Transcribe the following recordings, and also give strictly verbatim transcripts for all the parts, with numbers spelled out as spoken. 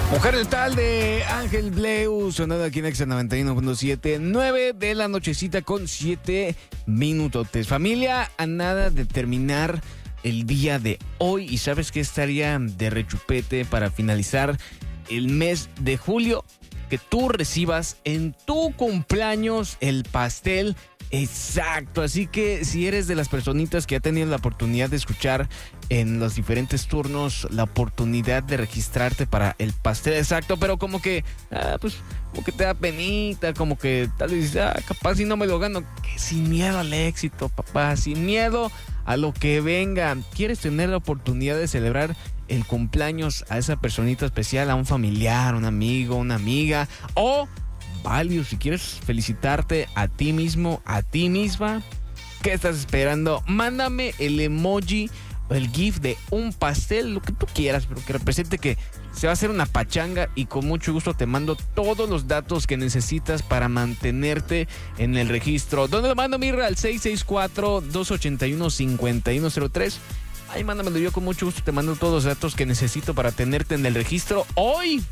Mujer Letal de Ángel Bleu, sonando aquí en Exa noventa y uno punto siete, nueve de la nochecita con siete minutotes. Familia, a nada de terminar el día de hoy, y ¿sabes qué estaría de rechupete para finalizar el mes de julio? Que tú recibas en tu cumpleaños el pastel exacto. Así que si eres de las personitas que ha tenido la oportunidad de escuchar en los diferentes turnos la oportunidad de registrarte para el pastel exacto, pero como que, ah, pues, como que te da penita, como que tal vez dices, ah, capaz si no me lo gano, que sin miedo al éxito, papá, sin miedo a lo que venga. ¿Quieres tener la oportunidad de celebrar el cumpleaños a esa personita especial, a un familiar, un amigo, una amiga, o válido, si quieres felicitarte a ti mismo, a ti misma? ¿Qué estás esperando? Mándame el emoji, el GIF de un pastel, lo que tú quieras, pero que represente que se va a hacer una pachanga, y con mucho gusto te mando todos los datos que necesitas para mantenerte en el registro. ¿Dónde lo mando, Mirra? Al seis seis cuatro, dos ocho uno, cinco uno cero tres. Ahí mándamelo, yo con mucho gusto te mando todos los datos que necesito para tenerte en el registro. Hoy,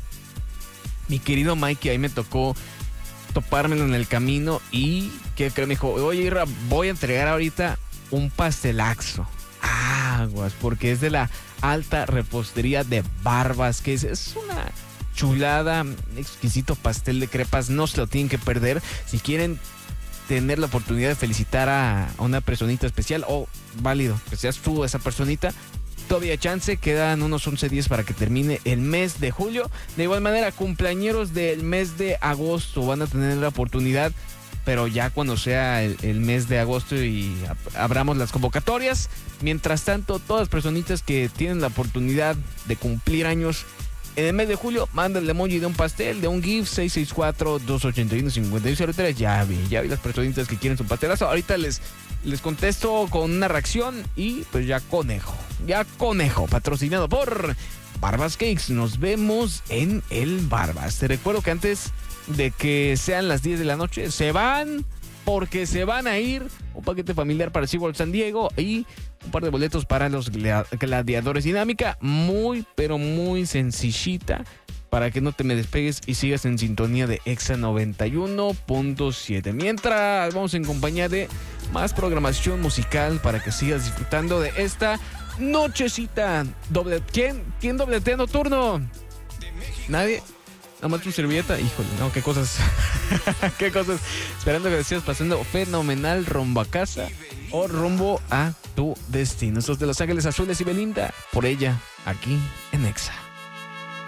mi querido Mikey, ahí me tocó topármelo en el camino, y ¿qué creo? Me dijo, oye, Irra, voy a entregar ahorita un pastelazo. Aguas, porque es de la alta repostería de Barbas, que es, es una chulada, un exquisito pastel de crepas. No se lo tienen que perder. Si quieren tener la oportunidad de felicitar a una personita especial, o válido que seas tú esa personita, todavía chance, quedan unos once días para que termine el mes de julio. De igual manera, cumpleañeros del mes de agosto van a tener la oportunidad, pero ya cuando sea el, el mes de agosto y ab- abramos las convocatorias. Mientras tanto, todas las personitas que tienen la oportunidad de cumplir años en el mes de julio, manda el emoji de un pastel, de un GIF, seis seis cuatro, dos ocho uno, cinco uno cero tres. Ya vi, ya vi las personitas que quieren su pastelazo. Ahorita les, les contesto con una reacción, y pues ya conejo, ya conejo, patrocinado por Barbas Cakes. Nos vemos en el Barbas. Te recuerdo que antes de que sean las diez de la noche, se van, porque se van a ir un paquete familiar para SeaWorld San Diego y un par de boletos para los gladiadores. Dinámica muy, pero muy sencillita, para que no te me despegues y sigas en sintonía de Exa noventa y uno punto siete. Mientras, vamos en compañía de más programación musical para que sigas disfrutando de esta nochecita. Doble, ¿Quién? ¿Quién dobleteando turno? ¿Nadie? Nada más tu servilleta. Híjole, no, qué cosas. Qué cosas. Esperando que te sigas pasando fenomenal rumbo a casa o rumbo a tu destino. Estos de Los Ángeles Azules y Belinda, por ella, aquí en Exa.